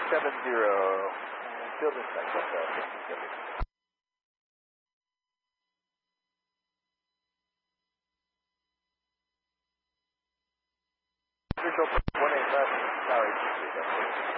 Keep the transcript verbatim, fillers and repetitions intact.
seven zero. Field inspect, what's that? sixty-seven. Visual one eight left, Tower eight three.